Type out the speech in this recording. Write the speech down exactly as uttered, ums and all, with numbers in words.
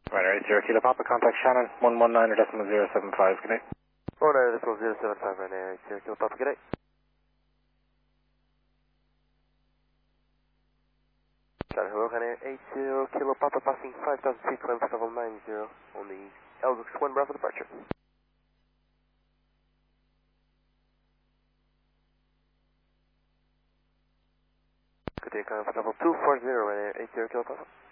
Ryanair eight zero Kilo Papa, contact Shannon, one one nine decimal zero seven five, good day. one nine decimal zero seven five, Ryanair eight zero Kilo Papa, good day. Shannon, hello, Ryanair eight zero Kilo Papa, passing five thousand feet, climb level nine zero on the L X one Bravo departure. Good day, climb level two four zero, Ryanair eight zero Kilo Papa.